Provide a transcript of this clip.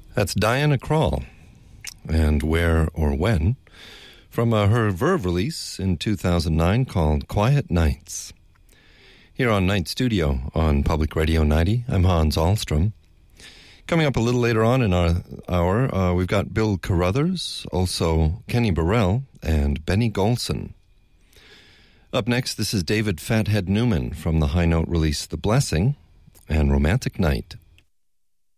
That's Diana Krall, and Where or When, from her Verve release in 2009 called Quiet Nights. Here on Night Studio on Public Radio 90, I'm Hans Ahlstrom. Coming up a little later on in our hour, we've got Bill Carruthers, also Kenny Burrell, and Benny Golson. Up next, this is David Fathead Newman from the high note release The Blessing and Romantic Night.